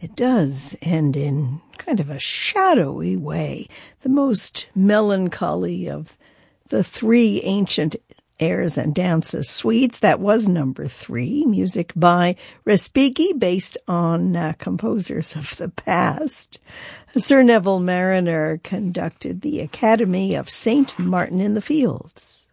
It does end in kind of a shadowy way, the most melancholy of the three ancient airs and dances suites. That was number 3, music by Respighi, based on composers of the past. Sir Neville Marriner conducted the Academy of St. Martin in the Fields.